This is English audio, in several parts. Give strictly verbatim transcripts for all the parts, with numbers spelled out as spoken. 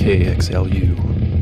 K X L U.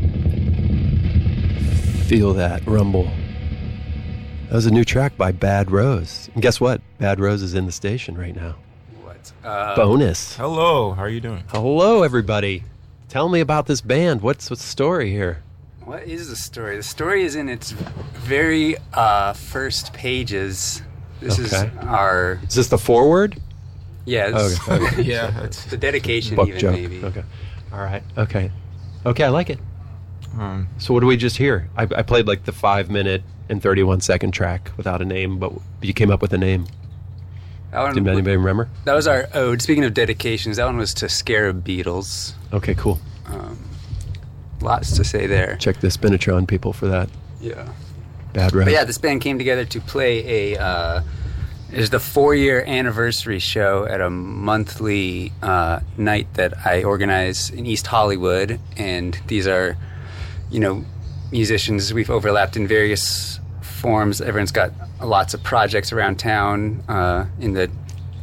Feel that rumble. That was a new track by Bad Rose. And guess what? Bad Rose is in the station right now. What? Uh, Bonus. Hello, how are you doing? Hello, everybody. Tell me about this band. What's, what's the story here? What is the story? The story is in its very uh, first pages. This Okay. is our... Is this the foreword? Yeah, this, Okay, okay. Yeah, that's the dedication Book even, joke. maybe. Okay. All right. Okay. Okay, I like it. um, So what do we just hear? I, I played like the five minute and thirty-one second track without a name, but you came up with a name. That, one, Did anybody remember? that was our ode. Speaking of dedications, that one was to Scarab Beetles. Okay, cool. Lots to say there. Check the Spinatron people for that. Yeah. Bad Rose. But yeah, this band came together to play a... Uh, It's the four-year anniversary show at a monthly uh, night that I organize in East Hollywood, and these are, you know, musicians we've overlapped in various forms. Everyone's got lots of projects around town uh, in the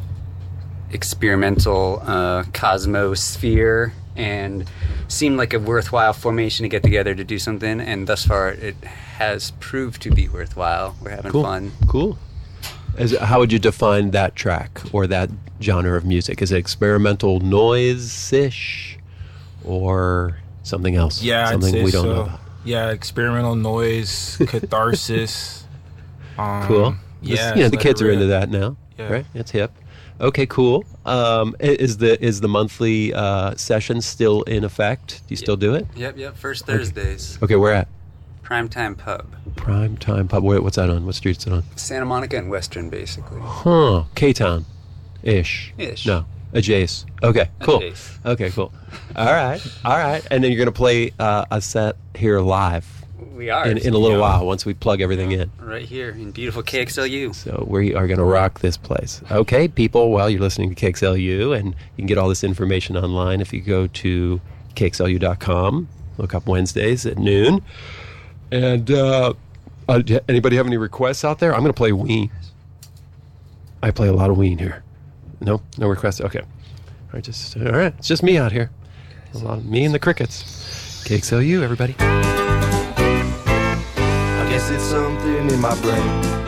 experimental uh, cosmosphere, and seemed like a worthwhile formation to get together to do something. And thus far, it has proved to be worthwhile. We're having Cool. fun. Cool. As, how would you define that track or that genre of music? Is it experimental noise-ish or something else? yeah, I'd something say we don't so. know about. Yeah, experimental noise, catharsis. Um, Cool. Yeah, This- you know, it's the like kids a are into real- that now, Yeah. right? It's hip. Okay, cool. Um, i- is the is the monthly uh, session still in effect? Do you still do it? Yep, yep. First Thursdays. Okay, where at? Primetime Pub. Prime Time Pub. Where, what's that on? What street's it on? Santa Monica and Western, basically. Huh. K-Town. Ish. Ish. No. Adjace. Okay, cool. Adjace. Okay, cool. All right. All right. And then you're going to play uh, a set here live We are. in, in a little Yeah. while once we plug everything in. Right here in beautiful K X L U. So we are going to rock this place. Okay, people, well, you're listening to K X L U, and you can get all this information online if you go to K X L U dot com. Look up Wednesdays at noon. And uh, uh, d- anybody have any requests out there? I'm going to play Ween. I play a lot of Ween here. No? No requests? Okay. All right, just, all right. It's just me out here. A lot of me and the crickets. K X L U, everybody. I guess it's something in my brain.